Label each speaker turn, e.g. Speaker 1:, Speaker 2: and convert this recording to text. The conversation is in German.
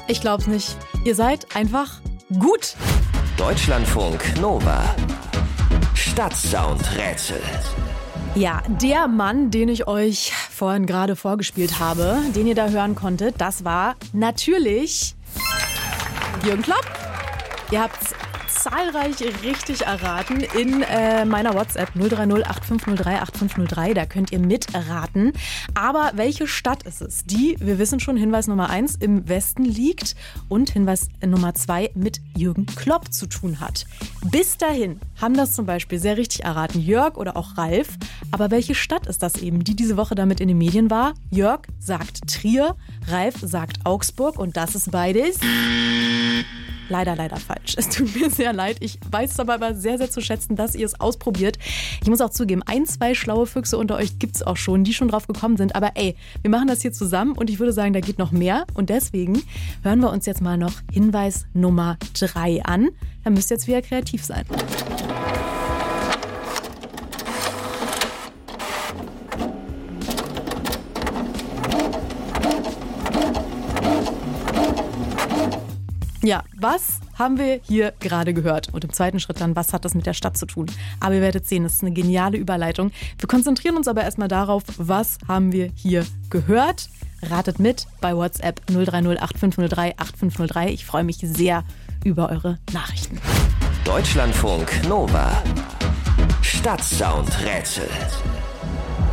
Speaker 1: Ich glaub's nicht. Ihr seid einfach gut.
Speaker 2: Deutschlandfunk Nova. Stadtsound-Rätsel.
Speaker 1: Ja, der Mann, den ich euch vorhin gerade vorgespielt habe, den ihr da hören konntet, das war natürlich Jürgen Klopp. Ihr habt's zahlreich richtig erraten in meiner WhatsApp 030 8503 8503. Da könnt ihr mitraten. Aber welche Stadt ist es, die, wir wissen schon, Hinweis Nummer 1 im Westen liegt und Hinweis Nummer 2 mit Jürgen Klopp zu tun hat? Bis dahin haben das zum Beispiel sehr richtig erraten Jörg oder auch Ralf. Aber welche Stadt ist das eben, die diese Woche damit in den Medien war? Jörg sagt Trier, Ralf sagt Augsburg und das ist beides leider falsch. Es tut mir sehr leid. Ich weiß es aber sehr, sehr zu schätzen, dass ihr es ausprobiert. Ich muss auch zugeben, 1, 2 schlaue Füchse unter euch gibt es auch schon, die schon drauf gekommen sind. Aber ey, wir machen das hier zusammen und ich würde sagen, da geht noch mehr. Und deswegen hören wir uns jetzt mal noch Hinweis Nummer 3 an. Da müsst ihr jetzt wieder kreativ sein. Ja, was haben wir hier gerade gehört? Und im zweiten Schritt dann, was hat das mit der Stadt zu tun? Aber ihr werdet sehen, das ist eine geniale Überleitung. Wir konzentrieren uns aber erstmal darauf, was haben wir hier gehört? Ratet mit bei WhatsApp 030 8503 8503. Ich freue mich sehr über eure Nachrichten.
Speaker 2: Deutschlandfunk Nova. Stadtsound-Rätsel.